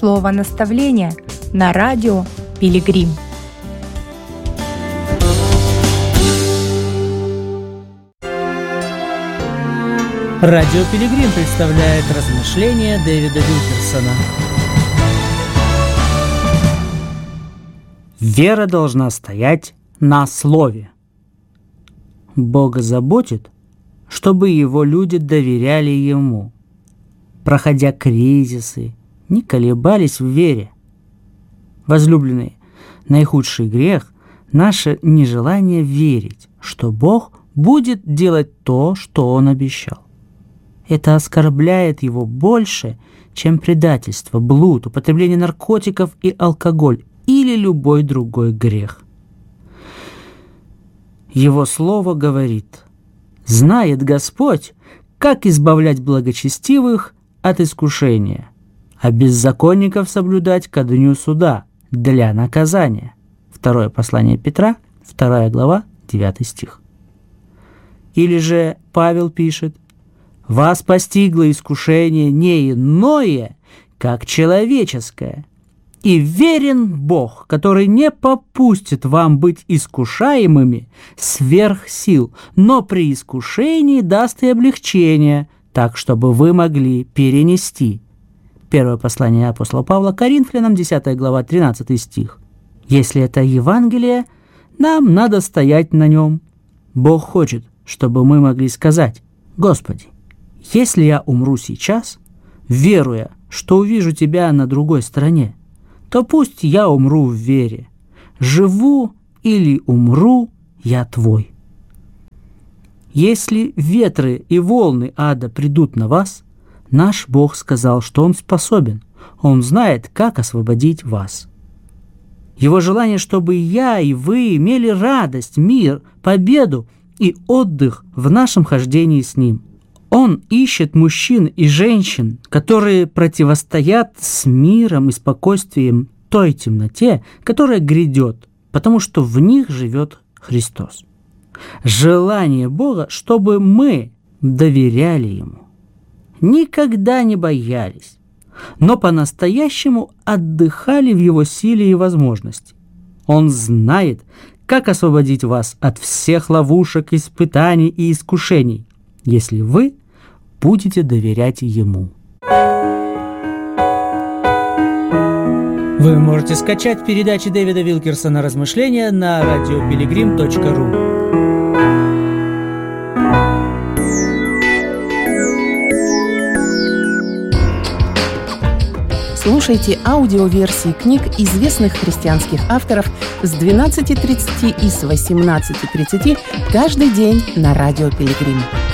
слово наставления на радио «Пилигрим». Радио «Пилигрим» представляет размышления Дэвида Вилкерсона. Вера должна стоять на слове. Бога заботит, чтобы его люди доверяли ему, проходя кризисы, не колебались в вере. Возлюбленные, наихудший грех – наше нежелание верить, что Бог будет делать то, что Он обещал. Это оскорбляет Его больше, чем предательство, блуд, употребление наркотиков и алкоголь или любой другой грех. Его Слово говорит: «Знает Господь, как избавлять благочестивых от искушения, а беззаконников соблюдать ко дню суда для наказания». Второе послание Петра, 2 глава, 9 стих. Или же Павел пишет: «Вас постигло искушение не иное, как человеческое, и верен Бог, который не попустит вам быть искушаемыми сверх сил, но при искушении даст и облегчение, так, чтобы вы могли перенести». Первое послание апостола Павла Коринфянам, 10 глава, 13 стих. Если это Евангелие, нам надо стоять на нем. Бог хочет, чтобы мы могли сказать: «Господи, если я умру сейчас, веруя, что увижу Тебя на другой стороне, то пусть я умру в вере. Живу или умру, я Твой». Если ветры и волны ада придут на вас, наш Бог сказал, что Он способен. Он знает, как освободить вас. Его желание, чтобы я и вы имели радость, мир, победу и отдых в нашем хождении с Ним. Он ищет мужчин и женщин, которые противостоят с миром и спокойствием той темноте, которая грядет, потому что в них живет Христос. Желание Бога, чтобы мы доверяли Ему, никогда не боялись, но по-настоящему отдыхали в Его силе и возможности. Он знает, как освободить вас от всех ловушек, испытаний и искушений, если вы будете доверять Ему. Вы можете скачать передачи Дэвида Вилкерсона «Размышления» на radiopilgrim.ru. Слушайте аудиоверсии книг известных христианских авторов с 12:30 и с 18:30 каждый день на Радио Пилигрим.